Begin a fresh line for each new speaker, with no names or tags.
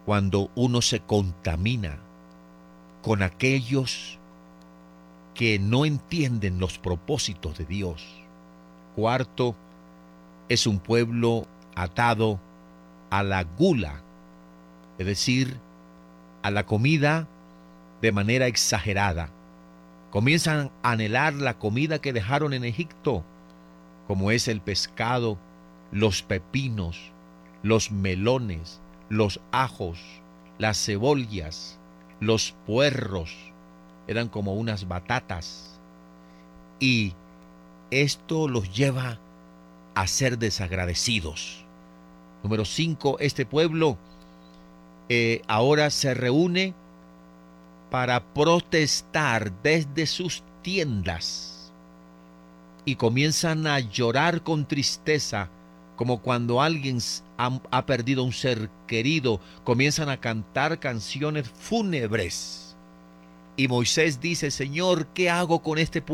cuando uno se contamina con aquellos que no entienden los propósitos de Dios. Cuarto, es un pueblo atado a la gula, es decir, a la comida de manera exagerada. Comienzan a anhelar la comida que dejaron en Egipto, como es el pescado, los pepinos, los melones, los ajos, las cebollas, los puerros. Eran como unas batatas. Y esto los lleva a ser desagradecidos. Número 5, este pueblo ahora se reúne para protestar desde sus tiendas y comienzan a llorar con tristeza, como cuando alguien ha perdido un ser querido. Comienzan a cantar canciones fúnebres. Y Moisés dice: Señor, ¿qué hago con este pueblo?